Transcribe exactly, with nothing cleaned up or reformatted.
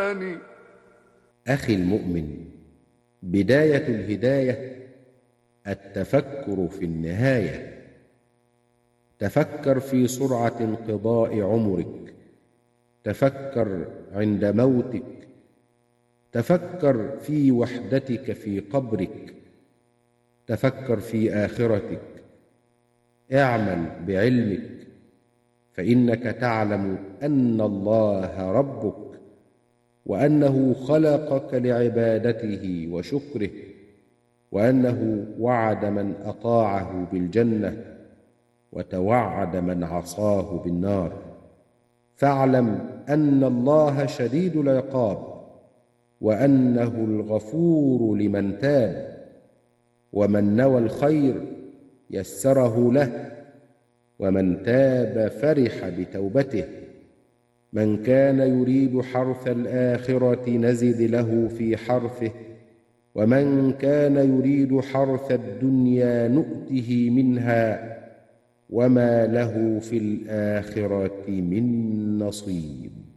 الزمان. أخي المؤمن، بداية الهداية التفكر في النهاية. تفكر في سرعة انقضاء عمرك، تفكر عند موتك، تفكر في وحدتك في قبرك، تفكر في آخرتك. اعمل بعلمك، فإنك تعلم أن الله ربك، وأنه خلقك لعبادته وشكره، وأنه وعد من أطاعه بالجنة وتوعد من عصاه بالنار. فاعلم أن الله شديد العقاب، وأنه الغفور لمن تاب، ومن نوى الخير يسره له، ومن تاب فرح بتوبته. من كان يريد حرث الآخرة نزد له في حرثه، ومن كان يريد حرث الدنيا نؤته منها، وما له في الآخرة من نصيب.